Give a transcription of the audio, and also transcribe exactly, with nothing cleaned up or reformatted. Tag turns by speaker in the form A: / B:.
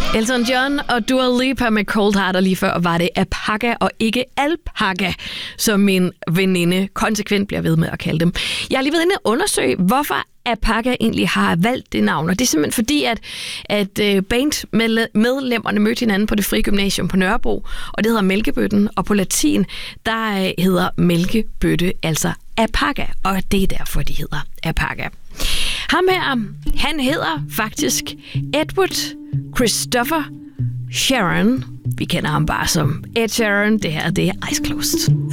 A: Elton John og Dua Lipa med Cold Heart, og lige før var det Alpaca og ikke Alpaca, som min veninde konsekvent bliver ved med at kalde dem. Jeg har lige været inde og undersøge, hvorfor Alpaca egentlig har valgt det navn, og det er simpelthen fordi, at, at bandmedlemmerne mødte hinanden på det frie gymnasium på Nørrebro, og det hedder Mælkebøtten, og på latin, der hedder Mælkebøtte altså Alpaca, og det er derfor, de hedder Alpaca. Ham her, han hedder faktisk Edward Christopher Sheeran. Vi kender ham bare som Ed Sheeran. Det her, det er Eyes Closed.